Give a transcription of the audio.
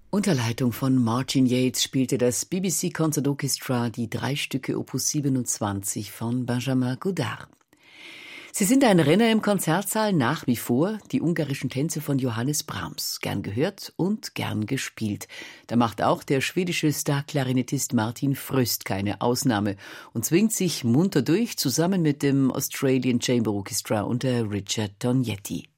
Unter Leitung von Martin Yates spielte das BBC Concert Orchestra die 3 Stücke Opus 27 von Benjamin Godard. Sie sind ein Renner im Konzertsaal nach wie vor, die ungarischen Tänze von Johannes Brahms. Gern gehört und gern gespielt. Da macht auch der schwedische Star-Klarinettist Martin Fröst keine Ausnahme und zwingt sich munter durch, zusammen mit dem Australian Chamber Orchestra unter Richard Tognetti.